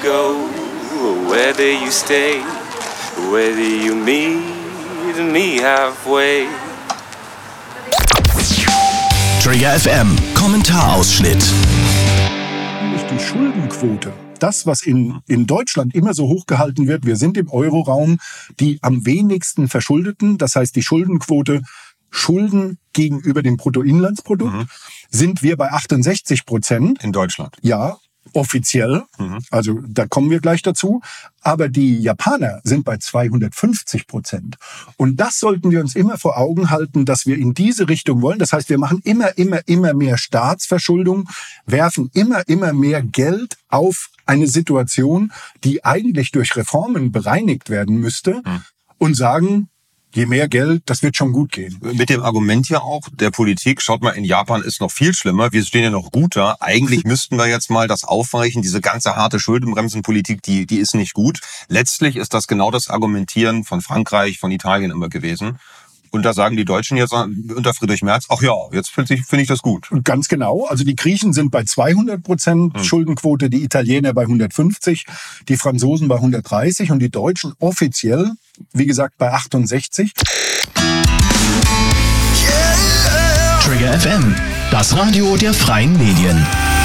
go, whether you stay, whether you meet me halfway. Trigger FM, Kommentarausschnitt. Die Schuldenquote, das, was in Deutschland immer so hoch gehalten wird, wir sind im Euroraum die am wenigsten Verschuldeten, das heißt die Schuldenquote, Schulden gegenüber dem Bruttoinlandsprodukt, sind wir bei 68%. In Deutschland? Ja, offiziell, also da kommen wir gleich dazu, aber die Japaner sind bei 250%. Und das sollten wir uns immer vor Augen halten, dass wir in diese Richtung wollen. Das heißt, wir machen immer mehr Staatsverschuldung, werfen immer mehr Geld auf eine Situation, die eigentlich durch Reformen bereinigt werden müsste und sagen, je mehr Geld, das wird schon gut gehen. Mit dem Argument ja auch der Politik, schaut mal, in Japan ist noch viel schlimmer, wir stehen ja noch gut da. Eigentlich müssten wir jetzt mal das aufweichen, diese ganze harte Schuldenbremsenpolitik, die ist nicht gut. Letztlich ist das genau das Argumentieren von Frankreich, von Italien immer gewesen. Und da sagen die Deutschen jetzt unter Friedrich Merz, ach ja, jetzt finde ich das gut. Ganz genau. Also die Griechen sind bei 200% Schuldenquote, die Italiener bei 150, die Franzosen bei 130 und die Deutschen offiziell, wie gesagt, bei 68. Trigger FM, das Radio der freien Medien.